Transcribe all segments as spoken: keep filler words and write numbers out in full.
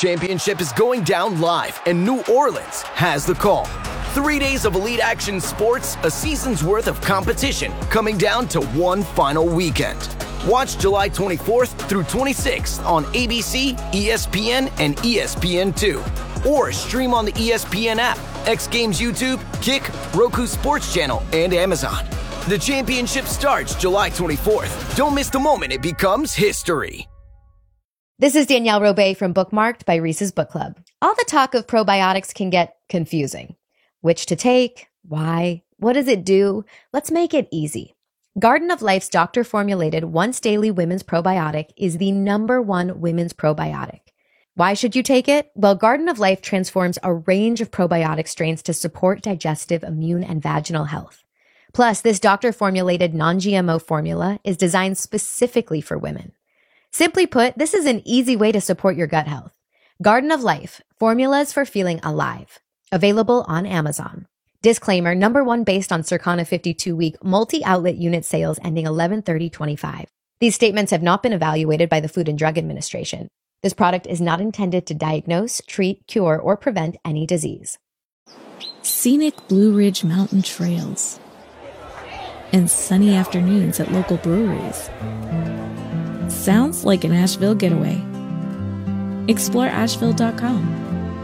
Championship is going down live, and New Orleans has the call. Three days of elite action sports, a season's worth of competition, coming down to one final weekend. Watch July twenty-fourth through twenty-sixth on A B C, E S P N, and E S P N two. Or stream on the E S P N app, X Games YouTube, Kick, Roku Sports Channel, and Amazon. The championship starts July twenty-fourth. Don't miss the moment it becomes history. This is Danielle Robay from Bookmarked by Reese's Book Club. All the talk of probiotics can get confusing. Which to take? Why? What does it do? Let's make it easy. Garden of Life's doctor-formulated once-daily women's probiotic is the number one women's probiotic. Why should you take it? Well, Garden of Life transforms a range of probiotic strains to support digestive, immune, and vaginal health. Plus, this doctor-formulated non-G M O formula is designed specifically for women. Simply put, this is an easy way to support your gut health. Garden of Life, formulas for feeling alive. Available on Amazon. Disclaimer, number one based on Circana fifty-two week multi-outlet unit sales ending eleven thirty twenty-five. These statements have not been evaluated by the Food and Drug Administration. This product is not intended to diagnose, treat, cure, or prevent any disease. Scenic Blue Ridge Mountain trails and sunny afternoons at local breweries. Sounds like an Asheville getaway. Explore asheville dot com.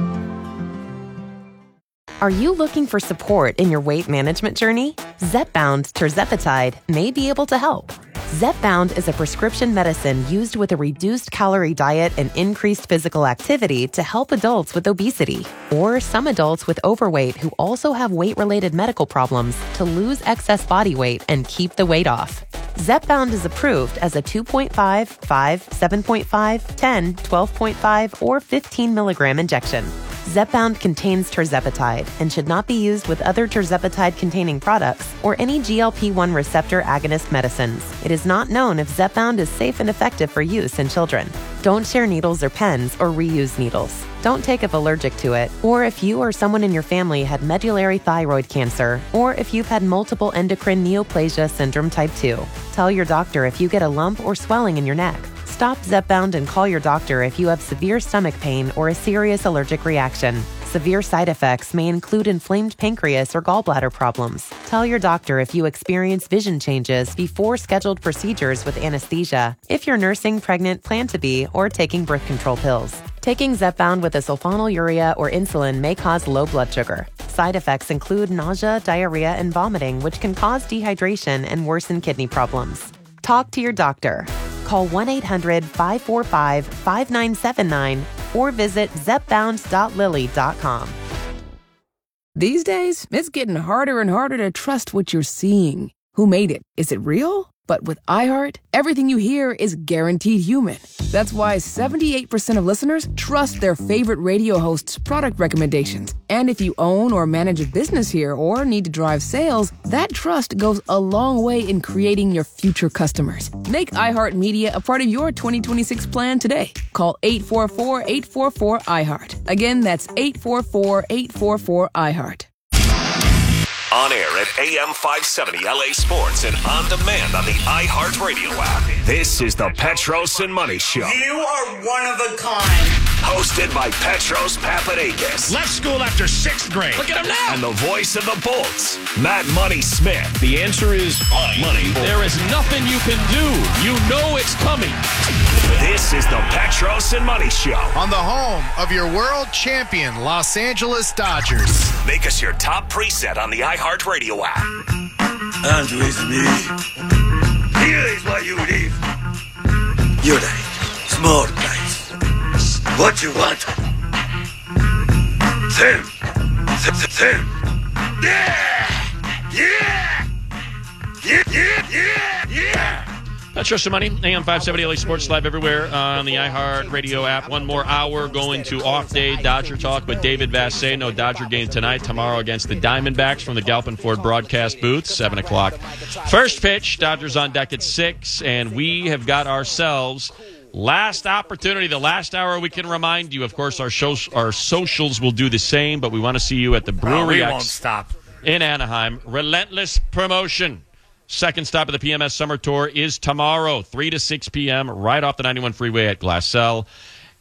Are you looking for support in your weight management journey? Zepbound tirzepatide may be able to help. Zepbound is a prescription medicine used with a reduced calorie diet and increased physical activity to help adults with obesity or some adults with overweight who also have weight-related medical problems to lose excess body weight and keep the weight off. Zepbound is approved as a two point five, five, seven point five, ten, twelve point five, or fifteen milligram injection. Zepbound contains tirzepatide and should not be used with other tirzepatide-containing products or any G L P one receptor agonist medicines. It is not known if Zepbound is safe and effective for use in children. Don't share needles or pens or reuse needles. Don't take if allergic to it, or if you or someone in your family had medullary thyroid cancer, or if you've had multiple endocrine neoplasia syndrome type two. Tell your doctor if you get a lump or swelling in your neck. Stop Zepbound and call your doctor if you have severe stomach pain or a serious allergic reaction. Severe side effects may include inflamed pancreas or gallbladder problems. Tell your doctor if you experience vision changes before scheduled procedures with anesthesia, if you're nursing, pregnant, plan to be, or taking birth control pills. Taking Zepbound with a sulfonylurea or insulin may cause low blood sugar. Side effects include nausea, diarrhea, and vomiting, which can cause dehydration and worsen kidney problems. Talk to your doctor. Call one eight hundred, five four five, five nine seven nine or visit zepbound dot lilly dot com. These days, it's getting harder and harder to trust what you're seeing. Who made it? Is it real? But with iHeart, everything you hear is guaranteed human. That's why seventy-eight percent of listeners trust their favorite radio hosts' product recommendations. And if you own or manage a business here or need to drive sales, that trust goes a long way in creating your future customers. Make iHeartMedia a part of your twenty twenty-six plan today. Call eight four four, eight four four, iHeart. Again, that's eight four four, eight four four, iHeart. On air at A M five seventy L A Sports and on demand on the iHeartRadio app. This is the Petros and Money Show. You are one of a kind. Hosted by Petros Papadakis. Left school after sixth grade. Look at him now. And the voice of the Bolts, Matt Money Smith. The answer is money. money. There is nothing you can do. You know it's coming. This is the Petros and Money Show. On the home of your world champion, Los Angeles Dodgers. Make us your top preset on the iHeartRadio app. And with me, here is what you live. You like small place. What you want? Them. Them. Yeah! Yeah! Yeah! Yeah! Yeah! Yeah! Petros and Money, A M five seventy L A Sports, live everywhere on the iHeartRadio app. One more hour going to off day Dodger talk with David Vassegh. No Dodger game tonight. Tomorrow against the Diamondbacks from the Galpin Ford broadcast booth, seven o'clock. First pitch, Dodgers on deck at six, and we have got ourselves last opportunity, the last hour we can remind you. Of course, our shows, our socials will do the same, but we want to see you at the Brewery oh, we X won't stop. in Anaheim. Relentless promotion. Second stop of the P M S Summer Tour is tomorrow, three to six p.m., right off the ninety-one freeway at Glassell.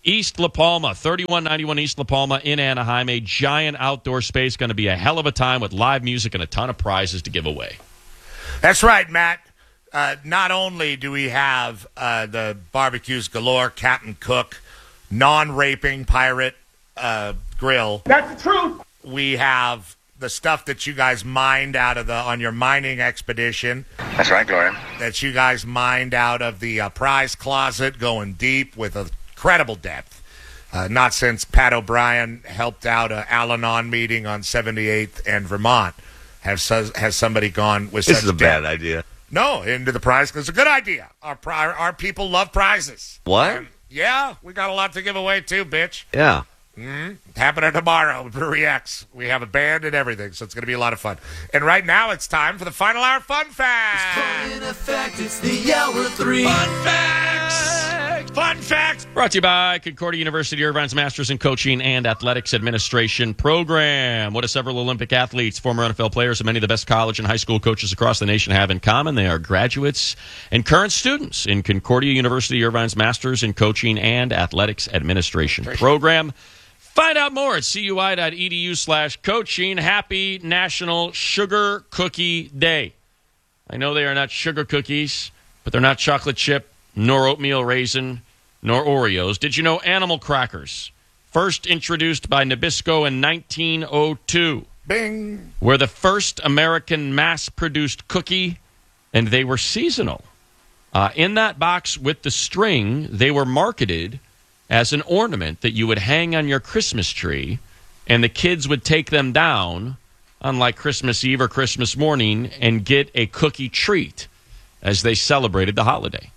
East La Palma, thirty-one ninety-one East La Palma in Anaheim, a giant outdoor space. Going to be a hell of a time with live music and a ton of prizes to give away. That's right, Matt. Uh, not only do we have uh, the barbecues galore, Captain Cook, non-raping pirate uh, grill. That's the truth. We have the stuff that you guys mined out of the on your mining expedition. That's right, Gloria. That you guys mined out of the uh, prize closet, going deep with incredible depth. Uh, not since Pat O'Brien helped out an Al-Anon meeting on seventy-eighth and Vermont has has somebody gone with This such is a depth. bad idea. No, into the prize. It's a good idea. Our, pri- our people love prizes. What? And yeah, we got a lot to give away too, bitch. Yeah. Mm-hmm. Happening tomorrow, Brewery X. We have a band and everything, so it's going to be a lot of fun. And right now, it's time for the Final Hour Fun Fact. In effect, it's the hour three. Fun Facts! Fun Facts! Brought to you by Concordia University Irvine's Masters in Coaching and Athletics Administration program. What do several Olympic athletes, former N F L players, and many of the best college and high school coaches across the nation have in common? They are graduates and current students in Concordia University Irvine's Masters in Coaching and Athletics Administration program. Find out more at cui.edu slash coaching. Happy National Sugar Cookie Day. I know they are not sugar cookies, but they're not chocolate chip, nor oatmeal raisin, nor Oreos. Did you know animal crackers, first introduced by Nabisco in nineteen oh two, Bing. were the first American mass-produced cookie, and they were seasonal. Uh, in that box with the string, they were marketed as an ornament that you would hang on your Christmas tree, and the kids would take them down on like Christmas Eve or Christmas morning and get a cookie treat as they celebrated the holiday.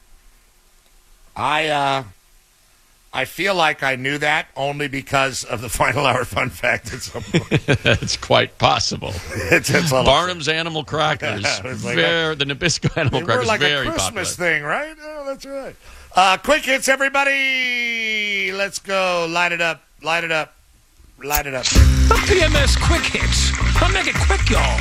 I uh, I feel like I knew that only because of the Final Hour Fun Fact at some point. It's quite possible. it's, it's Barnum's Animal Crackers, Yeah, it's like very, the Nabisco Animal They Crackers, were like very a Christmas popular. thing, right? Oh, that's right. Uh, quick hits, everybody. Let's go. Light it up. Light it up. Light it up. The P M S Quick Hits. I'll make it quick, y'all.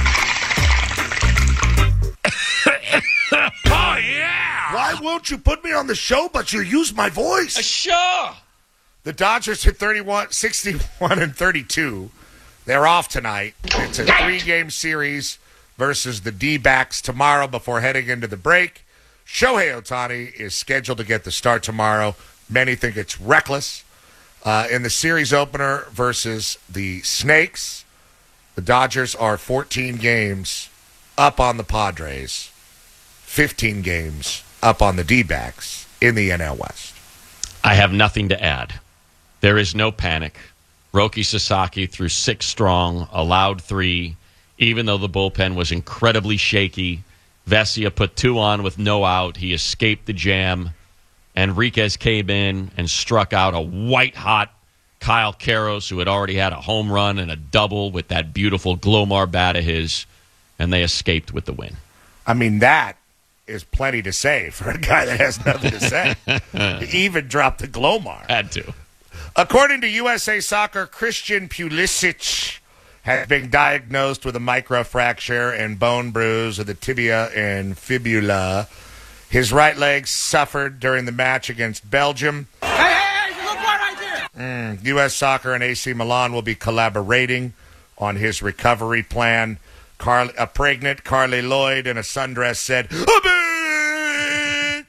Oh, yeah. Why won't you put me on the show, but you use my voice? Sure. The Dodgers hit thirty-one, sixty-one and thirty-two. They're off tonight. It's a three-game series versus the D-backs tomorrow before heading into the break. Shohei Ohtani is scheduled to get the start tomorrow. Many think it's reckless. Uh, in the series opener versus the Snakes, the Dodgers are fourteen games up on the Padres, fifteen games up on the D-backs in the N L West. I have nothing to add. There is no panic. Roki Sasaki threw six strong, allowed three, even though the bullpen was incredibly shaky. Vesia put two on with no out. He escaped the jam. Enriquez came in and struck out a white-hot Kyle Karros, who had already had a home run and a double with that beautiful Glomar bat of his, and they escaped with the win. I mean, that is plenty to say for a guy that has nothing to say. He even dropped the Glomar. Had to. According to U S A Soccer, Christian Pulisic has been diagnosed with a microfracture and bone bruise of the tibia and fibula. His right leg suffered during the match against Belgium. Hey, hey, hey, look right there. Mm, U S Soccer and A C Milan will be collaborating on his recovery plan. Car- a pregnant Carly Lloyd in a sundress said, "A bitch!"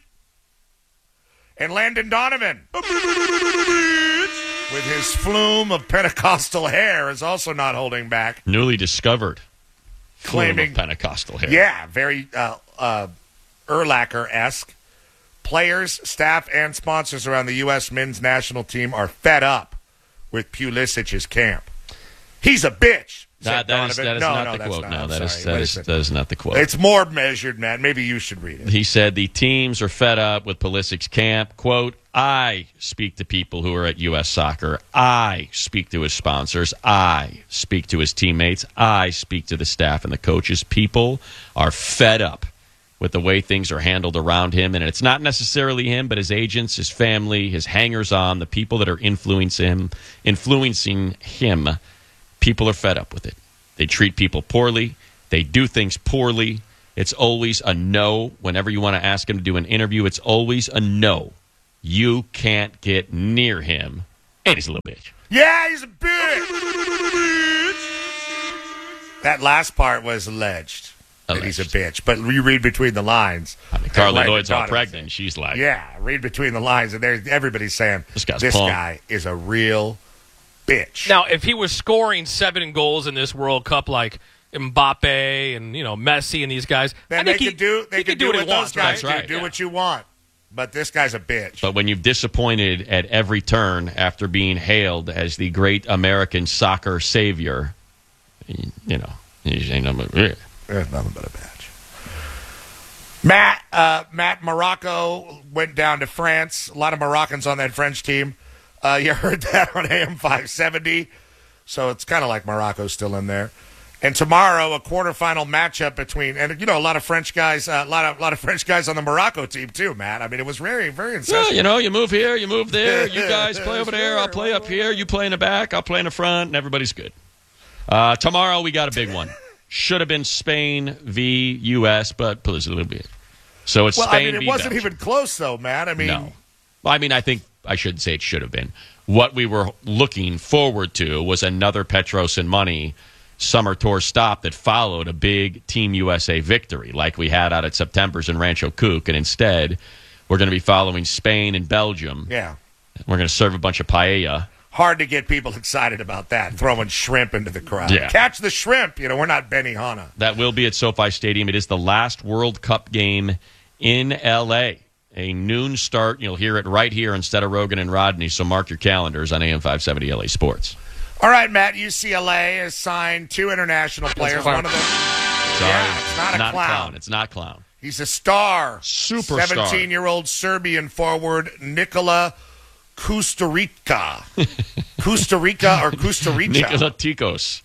And Landon Donovan, "A bitch!" with his flume of Pentecostal hair, is also not holding back. Newly discovered. Claiming Flume of Pentecostal hair. Yeah, very uh, uh, Urlacher-esque. Players, staff, and sponsors around the U S men's national team are fed up with Pulisic's camp. He's a bitch. That, that, is, that is no, not no, the that's quote. Not. No, I'm that is, sorry. that, Wait a is, second. that is not the quote. It's more measured, Matt. Maybe you should read it. He said the teams are fed up with Pulisic's camp. Quote, I speak to people who are at U S Soccer. I speak to his sponsors. I speak to his teammates. I speak to the staff and the coaches. People are fed up with the way things are handled around him. And it's not necessarily him, but his agents, his family, his hangers-on, the people that are influencing him, influencing him. People are fed up with it. They treat people poorly. They do things poorly. It's always a no. Whenever you want to ask him to do an interview, it's always a no. You can't get near him. And he's a little bitch. Yeah, he's a bitch. That last part was alleged. That he's a bitch. But you read between the lines. I mean, Carly like Lloyd's all Madonna pregnant. She's like, yeah, read between the lines. And there's everybody's saying, this, guy's this punk. guy is a real bitch. Now, if he was scoring seven goals in this World Cup like Mbappe and, you know, Messi and these guys, then I they think could he, do, they he could do, do what what he those wants, guys right? do. Do yeah. what you want. But this guy's a bitch. But when you've disappointed at every turn after being hailed as the great American soccer savior, you, you know, you ain't nothing but, yeah. There's nothing but a bitch. Matt, uh, Matt Morocco went down to France. A lot of Moroccans on that French team. Uh, you heard that on A M five seventy. So it's kind of like Morocco's still in there. And tomorrow, a quarterfinal matchup between, and you know, a lot of French guys, uh, a lot of a lot of French guys on the Morocco team too, Matt. I mean, it was very, very incestuous. Yeah, you know, you move here, you move there. You guys play over there. I'll play up here. You play in the back. I'll play in the front, and everybody's good. Uh, tomorrow, we got a big one. Should have been Spain v. U S, but please a little bit. So it's well, Spain I mean, it v. wasn't Belgium. even close, though, Matt. I mean, no. Well, I mean, I think I should say it should have been. What we were looking forward to was another Petros and Money summer tour stop that followed a big Team U S A victory like we had out at September's in Rancho Cuc, and instead we're going to be following Spain and Belgium. Yeah. We're going to serve a bunch of paella. Hard to get people excited about that, throwing shrimp into the crowd. Yeah. Catch the shrimp. You know, we're not Benihana. That will be at SoFi Stadium. It is the last World Cup game in L A. A noon start. You'll hear it right here instead of Rogan and Rodney, so mark your calendars on A M five seventy L A Sports. All right, Matt, U C L A has signed two international players. One of them, Sorry, yeah, it's not a not clown. clown. It's not clown. He's a star. Superstar. seventeen-year-old Serbian forward Nikola Kusturica. Costa Rica or Costa Rica? Nikola Tikos.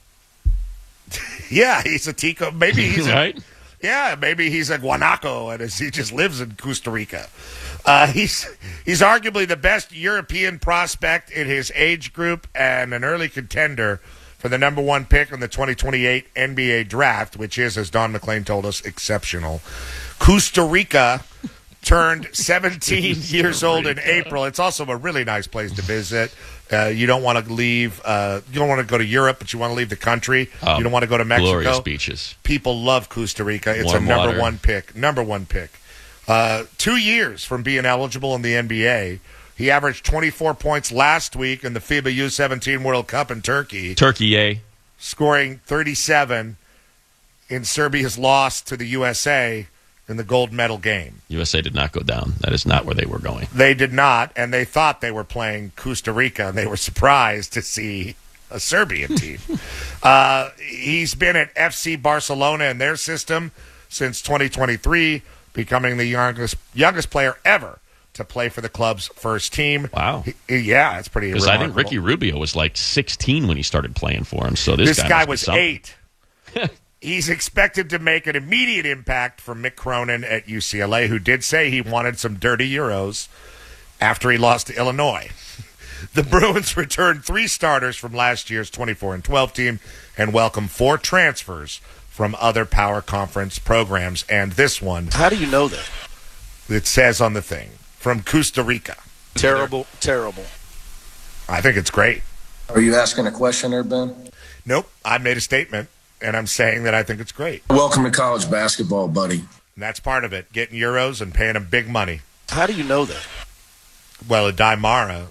Yeah, he's a Tico. Maybe he's a, right. Yeah, maybe he's a guanaco and he just lives in Costa Rica. Uh, he's he's arguably the best European prospect in his age group and an early contender for the number one pick in the twenty twenty-eight N B A draft, which is, as Don McClain told us, exceptional. Costa Rica turned seventeen years old in April. It's also a really nice place to visit. Uh, you don't want to leave. Uh, you don't want to go to Europe, but you want to leave the country. Oh, you don't want to go to Mexico. Glorious beaches. People love Costa Rica. It's Warm a number water. one pick. Number one pick. Uh, two years from being eligible in the N B A. He averaged twenty-four points last week in the FIBA U seventeen World Cup in Turkey. Turkey, eh? Scoring thirty-seven in Serbia's loss to the U S A in the gold medal game. U S A did not go down. That is not where they were going. They did not, and they thought they were playing Costa Rica, and they were surprised to see a Serbian team. uh, he's been at F C Barcelona in their system since twenty twenty-three, becoming the youngest youngest player ever to play for the club's first team. Wow. He, yeah, it's pretty Because I think Ricky Rubio was like sixteen when he started playing for him. So this, This guy, guy must be was something. eight. He's expected to make an immediate impact for Mick Cronin at U C L A, who did say he wanted some dirty Euros after he lost to Illinois. The Bruins returned three starters from last year's twenty-four and twelve team and welcomed four transfers from other power conference programs. And this one, How do you know that? it says on the thing, from Costa Rica. Terrible, terrible. I think it's great. Are you asking a question there, Ben? Nope, I made a statement, and I'm saying that I think it's great. Welcome to college basketball, buddy. And that's part of it, getting Euros and paying them big money. How do you know that? Well, Adai Mara,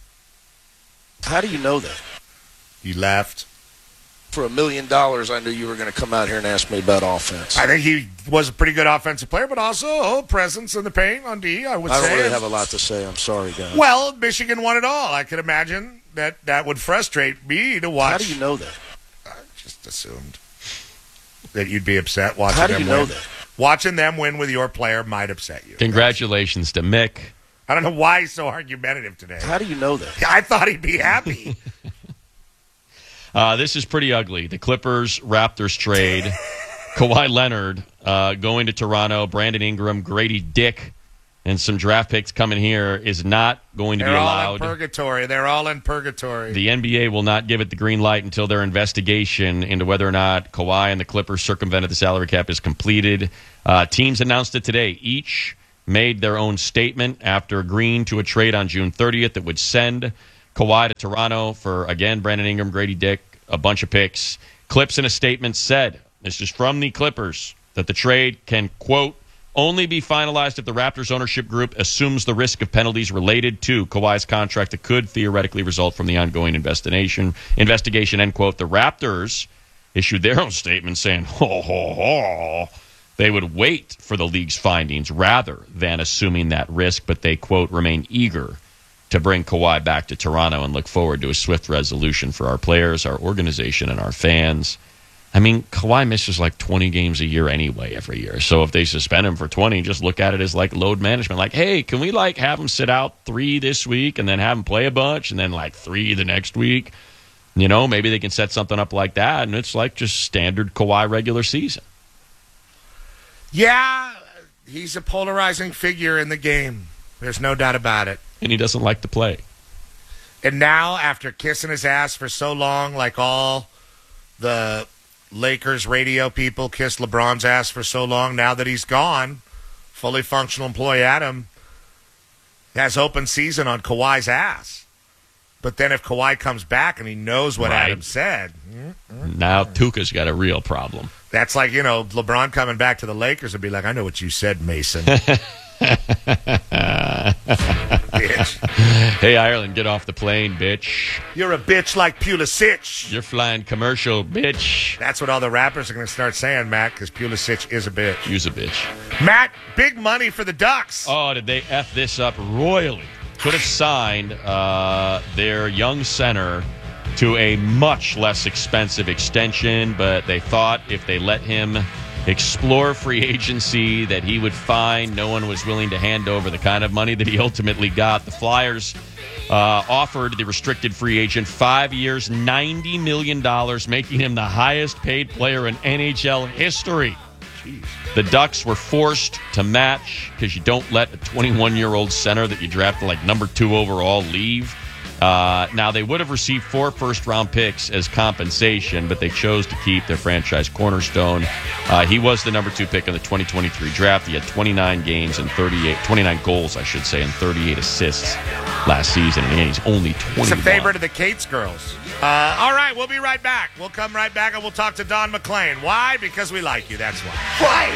How do you know that? he left. For a million dollars, I knew you were going to come out here and ask me about offense. I think he was a pretty good offensive player, but also a presence in the paint on D, I would I say. don't really have a lot to say. I'm sorry, guys. Well, Michigan won it all. I could imagine that that would frustrate me to watch. How do you know that? I just assumed that you'd be upset watching How do them you know win. that? Watching them win with your player might upset you. Congratulations to Mick. I don't know why he's so argumentative today. How do you know that? I thought he'd be happy. Uh, this is pretty ugly. The Clippers Raptors trade. Kawhi Leonard uh, going to Toronto. Brandon Ingram, Grady Dick, and some draft picks coming here is not going to They're be all allowed. in purgatory. They're all in purgatory. The N B A will not give it the green light until their investigation into whether or not Kawhi and the Clippers circumvented the salary cap is completed. Uh, teams announced it today. Each made their own statement after agreeing to a trade on June thirtieth that would send Kawhi to Toronto for, again, Brandon Ingram, Grady Dick, a bunch of picks. Clips in a statement said, this is from the Clippers, that the trade can, quote, only be finalized if the Raptors ownership group assumes the risk of penalties related to Kawhi's contract that could theoretically result from the ongoing investigation, investigation, end quote. The Raptors issued their own statement saying, ho, ho, ho, they would wait for the league's findings rather than assuming that risk, but they, quote, remain eager to bring Kawhi back to Toronto and look forward to a swift resolution for our players, our organization, and our fans. I mean, Kawhi misses like twenty games a year anyway every year. So if they suspend him for twenty, just look at it as like load management. Like, hey, can we like have him sit out three this week and then have him play a bunch and then like three the next week? You know, maybe they can set something up like that, and it's like just standard Kawhi regular season. Yeah, he's a polarizing figure in the game. There's no doubt about it. And he doesn't like to play. And now, after kissing his ass for so long, like all the Lakers radio people kissed LeBron's ass for so long, now that he's gone, fully functional employee Adam has open season on Kawhi's ass. But then if Kawhi comes back and he knows what right. Adam said. Now Tuca's got a real problem. That's like, you know, LeBron coming back to the Lakers and be like, I know what you said, Mason. Bitch. Hey, Ireland, get off the plane, bitch. You're a bitch like Pulisic. You're flying commercial, bitch. That's what all the rappers are going to start saying, Matt, because Pulisic is a bitch. He's a bitch. Matt, big money for the Ducks. Oh, did they F this up royally? Could have signed uh, their young center to a much less expensive extension, but they thought if they let him explore free agency that he would find no one was willing to hand over the kind of money that he ultimately got. The Flyers uh, offered the restricted free agent five years, ninety million dollars, making him the highest paid player in N H L history. Jeez. The Ducks were forced to match because you don't let a twenty-one-year-old center that you drafted like number two overall leave. Uh, now, they would have received four first-round picks as compensation, but they chose to keep their franchise cornerstone. Uh, he was the number two pick in the twenty twenty-three draft. He had twenty-nine games and thirty-eight, twenty-nine goals, I should say, and thirty-eight assists last season. And again, he's only twenty-one. He's a favorite of the Cates girls. Uh, all right, we'll be right back. We'll come right back and we'll talk to Don McLean. Why? Because we like you. That's why. Why?